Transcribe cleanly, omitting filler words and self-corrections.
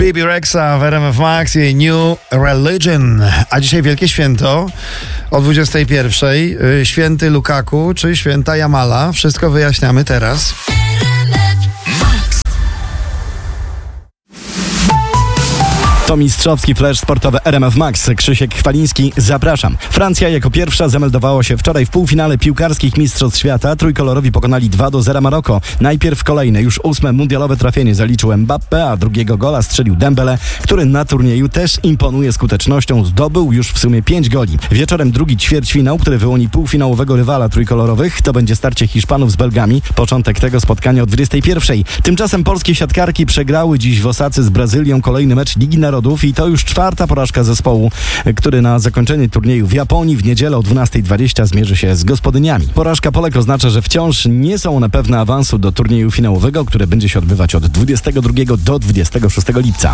Bibi Rexa w RMF Max i New Religion. A dzisiaj wielkie święto o 21:00. Święty Lukaku czy święta Jamala? Wszystko wyjaśniamy teraz. To mistrzowski flash sportowy RMF Max. Krzysiek Chwaliński, zapraszam. Francja jako pierwsza zameldowała się wczoraj w półfinale piłkarskich mistrzostw świata. Trójkolorowi pokonali 2-0 Maroko. Najpierw kolejne, już 8. mundialowe trafienie zaliczył Mbappé, a drugiego gola strzelił Dembele, który na turnieju też imponuje skutecznością. Zdobył już w sumie 5 goli. Wieczorem drugi ćwierćfinał, który wyłoni półfinałowego rywala trójkolorowych. To będzie starcie Hiszpanów z Belgami. Początek tego spotkania o 21:00. Tymczasem polskie siatkarki przegrały dziś w Osace z Brazylią kolejny mecz Ligi Narodów i to już 4. porażka zespołu, który na zakończenie turnieju w Japonii w niedzielę o 12:20 zmierzy się z gospodyniami. Porażka Polek oznacza, że wciąż nie są one pewne awansu do turnieju finałowego, który będzie się odbywać od 22 do 26 lipca.